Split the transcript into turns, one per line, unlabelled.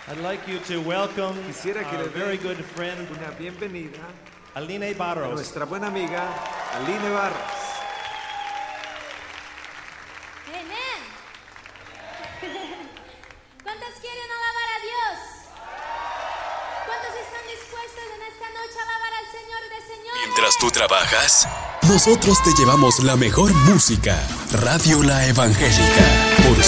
I'd like you to welcome
Quisiera que
our
le
very
den
good friend,
una bienvenida
Aline
a
Barros.
nuestra buena amiga Aline Barros.
Amén. ¿Cuántos quieren alabar a Dios? ¿Cuántos están dispuestos en esta noche a alabar al Señor de señores?
Mientras tú trabajas, nosotros te llevamos la mejor música. Radio La Evangélica. Por